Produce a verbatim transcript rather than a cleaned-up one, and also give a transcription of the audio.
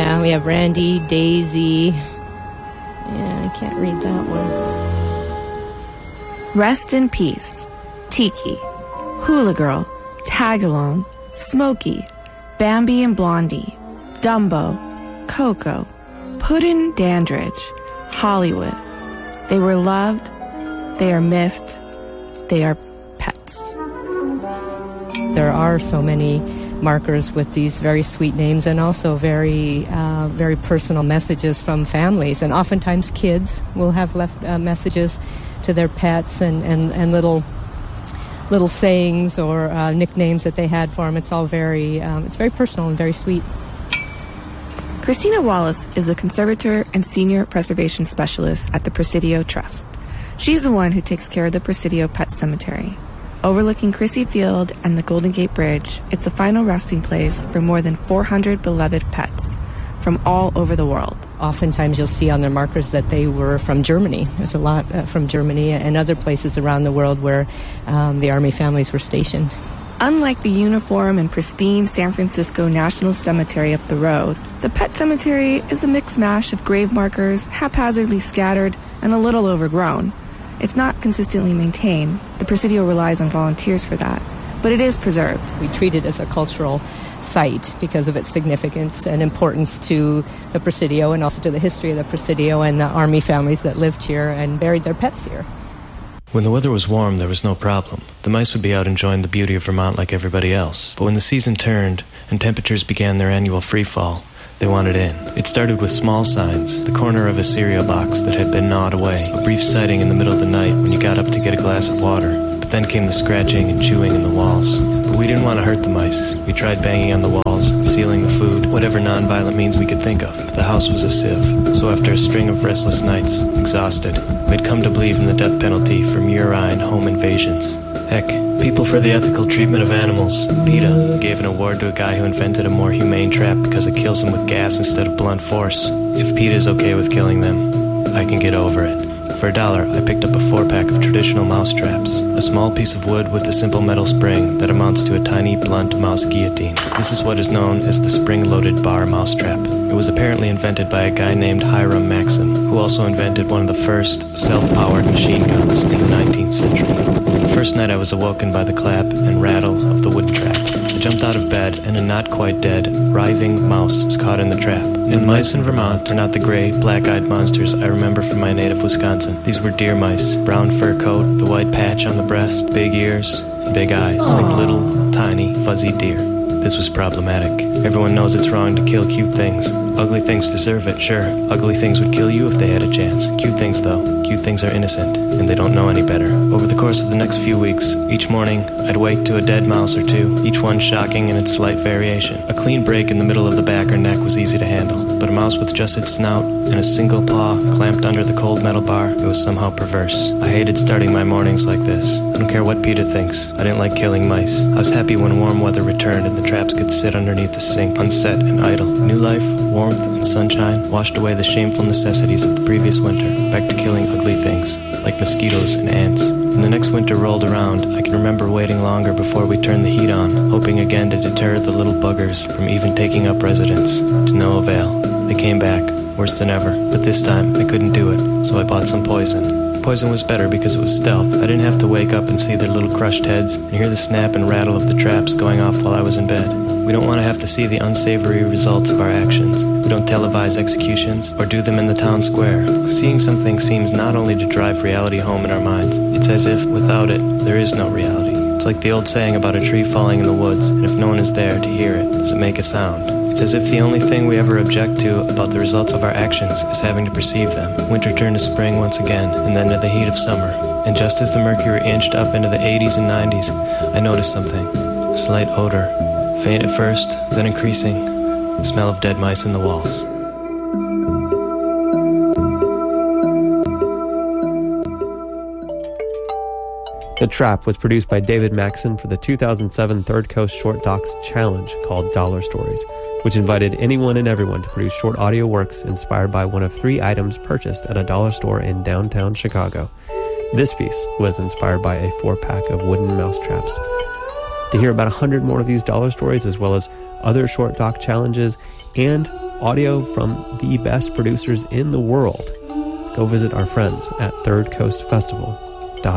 Yeah, we have Randy, Daisy. Yeah, I can't read that one. Rest in Peace, Tiki, Hula Girl, Tagalong, Smokey, Bambi and Blondie, Dumbo, Coco, Puddin' Dandridge, Hollywood. They were loved, they are missed, they are pets. There are so many markers with these very sweet names and also very uh, very personal messages from families. And oftentimes kids will have left uh, messages to their pets and, and, and little little sayings or uh, nicknames that they had for them. It's all very, um, it's very personal and very sweet. Christina Wallace is a conservator and senior preservation specialist at the Presidio Trust. She's the one who takes care of the Presidio Pet Cemetery. Overlooking Crissy Field and the Golden Gate Bridge, it's a final resting place for more than four hundred beloved pets from all over the world. Oftentimes you'll see on their markers that they were from Germany. There's a lot uh, from Germany and other places around the world where um, the Army families were stationed. Unlike the uniform and pristine San Francisco National Cemetery up the road, the Pet Cemetery is a mixed mash of grave markers, haphazardly scattered, and a little overgrown. It's not consistently maintained. The Presidio relies on volunteers for that, but it is preserved. We treat it as a cultural site because of its significance and importance to the Presidio and also to the history of the Presidio and the Army families that lived here and buried their pets here. When the weather was warm, there was no problem. The mice would be out enjoying the beauty of Vermont like everybody else. But when the season turned and temperatures began their annual freefall, they wanted in. It started with small signs, the corner of a cereal box that had been gnawed away, a brief sighting in the middle of the night when you got up to get a glass of water. But then came the scratching and chewing in the walls. But we didn't want to hurt the mice. We tried banging on the walls, sealing the food, whatever non-violent means we could think of. The house was a sieve. So after a string of restless nights, exhausted, we'd come to believe in the death penalty for murine home invasions. Heck, People for the Ethical Treatment of Animals, PETA, gave an award to a guy who invented a more humane trap because it kills them with gas instead of blunt force. If PETA is okay with killing them, I can get over it. For a dollar, I picked up a four-pack of traditional mouse traps, a small piece of wood with a simple metal spring that amounts to a tiny, blunt mouse guillotine. This is what is known as the spring-loaded bar mousetrap. It was apparently invented by a guy named Hiram Maxim, who also invented one of the first self-powered machine guns in the nineteenth century. The first night I was awoken by the clap and rattle of the wood trap. I jumped out of bed, and a not-quite-dead, writhing mouse was caught in the trap. And mice in Vermont are not the gray, black-eyed monsters I remember from my native Wisconsin. These were deer mice, brown fur coat, the white patch on the breast, big ears, and big eyes, Aww. Like little, tiny, fuzzy deer. This was problematic. Everyone knows it's wrong to kill cute things. Ugly things deserve it, sure. Ugly things would kill you if they had a chance. Cute things, though. Cute things are innocent, and they don't know any better. Over the course of the next few weeks, each morning, I'd wake to a dead mouse or two, each one shocking in its slight variation. A clean break in the middle of the back or neck was easy to handle, but a mouse with just its snout and a single paw clamped under the cold metal bar, it was somehow perverse. I hated starting my mornings like this. I don't care what PETA thinks. I didn't like killing mice. I was happy when warm weather returned and the traps could sit underneath the sink, unset and idle. New life, warmth, and sunshine washed away the shameful necessities of the previous winter, back to killing ugly things, like mosquitoes and ants. When the next winter rolled around, I can remember waiting longer before we turned the heat on, hoping again to deter the little buggers from even taking up residence, to no avail. They came back, worse than ever, but this time I couldn't do it, so I bought some poison. Poison was better because it was stealth. I didn't have to wake up and see their little crushed heads and hear the snap and rattle of the traps going off while I was in bed. We don't want to have to see the unsavory results of our actions. We don't televise executions or do them in the town square. Seeing something seems not only to drive reality home in our minds, it's as if, without it, there is no reality. It's like the old saying about a tree falling in the woods, and if no one is there to hear it, does it make a sound? It's as if the only thing we ever object to about the results of our actions is having to perceive them. Winter turned to spring once again, and then to the heat of summer. And just as the mercury inched up into the eighties and nineties, I noticed something. A slight odor. Faint at first, then increasing. The smell of dead mice in the walls. The Trap was produced by David Maxon for the two thousand seven Third Coast Short Docs Challenge called Dollar Stories, which invited anyone and everyone to produce short audio works inspired by one of three items purchased at a dollar store in downtown Chicago. This piece was inspired by a four-pack of wooden mousetraps. To hear about one hundred more of these dollar stories, as well as other short doc challenges, and audio from the best producers in the world, go visit our friends at Third Coast Festival.